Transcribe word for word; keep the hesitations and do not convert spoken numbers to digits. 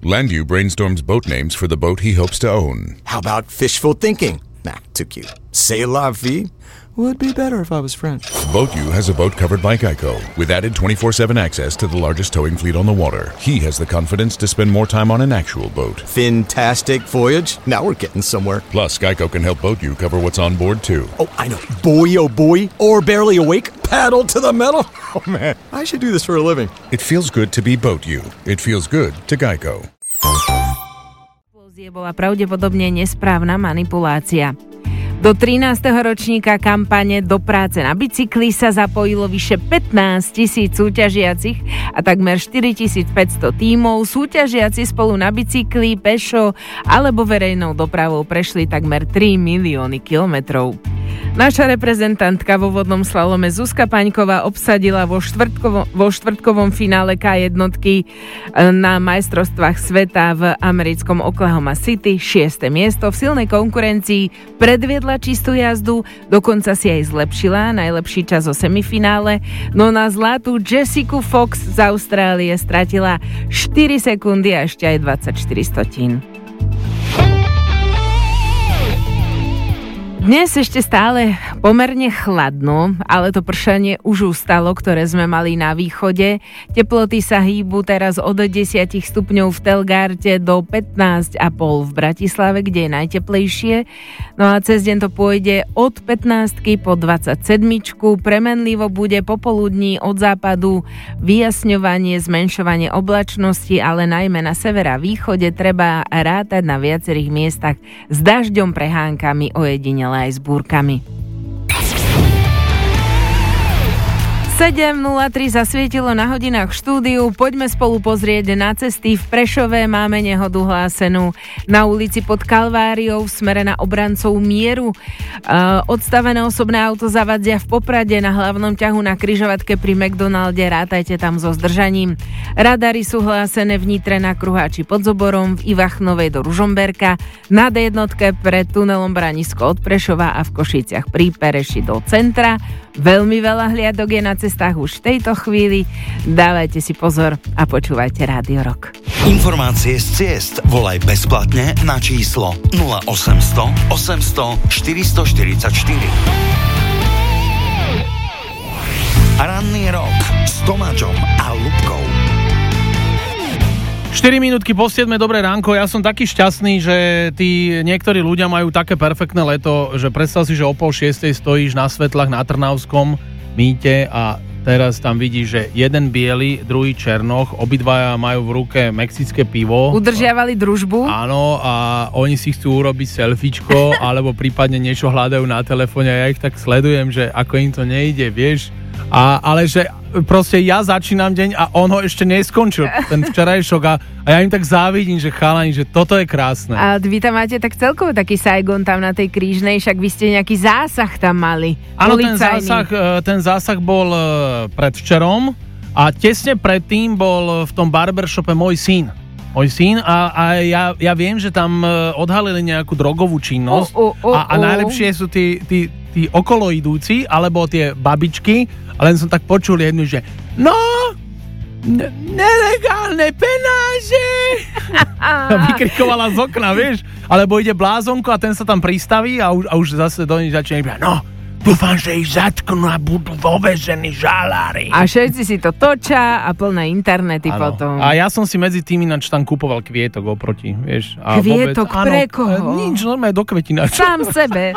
Landu brainstorms boat names for the boat he hopes to own. How about fishful thinking? Nah, too cute. C'est la vie? Would be better if I was French. BoatU has a boat covered by Geico with added twenty-four seven access to the largest towing fleet on the water. He has the confidence to spend more time on an actual boat. Fantastic voyage. Now we're getting somewhere. Plus, Geico can help BoatU cover what's on board too. Oh, I know. Boy, oh boy. Or barely awake. Paddle to the metal. Oh man, I should do this for a living. It feels good to be BoatU. It feels good to Geico. Bola pravdepodobne nesprávna manipulácia. Do trinásteho ročníka kampane Do práce na bicykli sa zapojilo vyše pätnásť tisíc súťažiacich a takmer štyritisícpäťsto tímov. Súťažiaci spolu na bicykli, pešo alebo verejnou dopravou prešli takmer tri milióny kilometrov. Naša reprezentantka vo vodnom slalome Zuzka Paňková obsadila vo, štvrtkovo, vo štvrtkovom finále ká jednotky na majstrovstvách sveta v americkom Oklahoma City šieste miesto. V silnej konkurencii predviedla čistú jazdu, dokonca si aj zlepšila najlepší čas o semifinále, no na zlatú Jessica Fox z Austrálie stratila štyri sekundy a ešte aj dvadsaťštyri stotín. Dnes ešte stále pomerne chladno, ale to pršanie už ustalo, ktoré sme mali na východe. Teploty sa hýbu teraz od desať stupňov v Telgarte do pätnásť a pol v Bratislave, kde je najteplejšie. No a cez deň to pôjde od pätnástky po dvadsaťsedem. Premenlivo bude popoludní od západu vyjasňovanie, zmenšovanie oblačnosti, ale najmä na severa východe treba rátať na viacerých miestach s dažďom, prehánkami, ojedinele aj s búrkami. sedem nula tri zasvietilo na hodinách v štúdiu. Poďme spolu pozrieť na cesty. V Prešove máme nehodu hlásenú na ulici pod Kalváriou v smere na obrancov mieru. Uh, odstavené osobné auto zavadzia v Poprade na hlavnom ťahu na križovatke pri McDonalde. Rátajte tam so zdržaním. Radary sú hlásené v Nitre na Kruháči pod Zoborom, v Ivachnovej do Ružomberka, na dé jednotke pred tunelom Branisko od Prešova a v Košiciach pri Pereši do centra. Veľmi veľa hliadok je na cestách už v tejto chvíli. Dávajte si pozor a počúvajte Rádio Rock. Informácie z ciest volaj bezplatne na číslo nula osemsto osemsto štyristoštyridsaťštyri. Ranný rok s Tomáčom a Ľubkou. štyri minútky po siedmej, dobré ránko. Ja som taký šťastný, že tí niektorí ľudia majú také perfektné leto, že predstav si, že o pol šiestej stojíš na svetlách na Trnavskom mýte a teraz tam vidíš, že jeden biely, druhý černoch, obidvaja majú v ruke mexické pivo. Udržiavali družbu. Áno, a oni si chcú urobiť selfiečko, alebo prípadne niečo hľadajú na telefóne a ja ich tak sledujem, že ako im to nejde, vieš. A, ale že proste ja začínam deň a on ho ešte neskončil, ten včerajšok a, a ja im tak závidím, že chalani, že toto je krásne. A vy tam máte tak celkovo taký Saigon tam na tej Krížnej, však vy ste nejaký zásah tam mali. Áno, ten zásah, ten zásah bol predvčerom a tesne predtým bol v tom barbershope môj syn. Môj syn a, a ja, ja viem, že tam odhalili nejakú drogovú činnosť uh, uh, uh, a, a najlepšie sú tí, tí, tí okoloidúci alebo tie babičky. A len som tak počul jednu, že no, n- nelegálne penáže. Vykrikovala z okna, vieš. Alebo ide blázonko a ten sa tam pristaví a už, a už zase do nej začne iba, no, dúfam, že ich zatknú a budú vovezení žalári. A všetci si to točia a plné internety ano. Potom. A ja som si medzi tým ináč tam kúpoval kvietok oproti, vieš. A kvietok vôbec, pre áno, koho? Nič, normálne do kvetinača. Sám sebe.